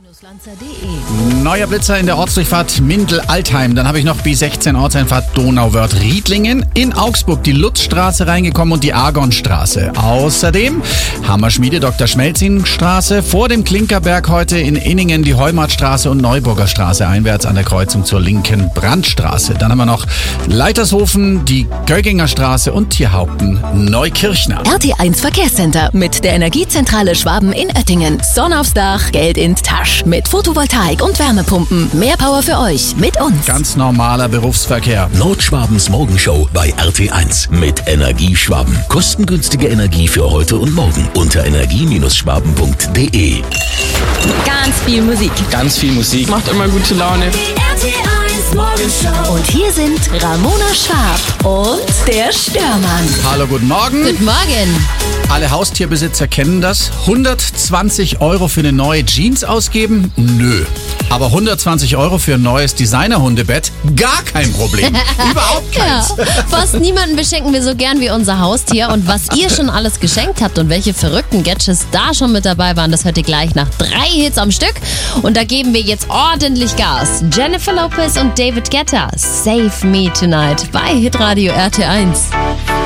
Neuer Blitzer in der Ortsdurchfahrt Mindel-Altheim. Dann habe ich noch B16 Ortseinfahrt Donauwörth-Riedlingen. In Augsburg die Lutzstraße reingekommen und die Argonstraße. Außerdem Hammerschmiede Dr. Schmelzing-Straße. Vor dem Klinkerberg heute in Inningen die Heumartstraße und Neuburger Straße einwärts an der Kreuzung zur linken Brandstraße. Dann haben wir noch Leitershofen, die Gögginger Straße und Tierhaupten Neukirchner. RT1 Verkehrscenter mit der Energiezentrale Schwaben in Oettingen. Sonne aufs Dach, Geld in Tasch. Mit Photovoltaik und Wärmepumpen. Mehr Power für euch mit uns. Ganz normaler Berufsverkehr. Nordschwabens Morgenshow bei RT1 mit Energieschwaben. Kostengünstige Energie für heute und morgen unter energie-schwaben.de. Ganz viel Musik. Ganz viel Musik. Macht immer gute Laune. RT1 Morgenshow. Und hier sind Ramona Schwab und der Störmann. Hallo, guten Morgen. Guten Morgen. Alle Haustierbesitzer kennen das. 120 € für eine neue Jeans ausgeben? Nö. Aber 120 € für ein neues Designer-Hundebett? Gar kein Problem. Überhaupt keins. Ja, fast niemanden beschenken wir so gern wie unser Haustier. Und was ihr schon alles geschenkt habt und welche verrückten Gadgets da schon mit dabei waren, das hört ihr gleich nach 3 Hits am Stück. Und da geben wir jetzt ordentlich Gas. Jennifer Lopez und David Guetta, Save Me Tonight bei Hitradio RT1.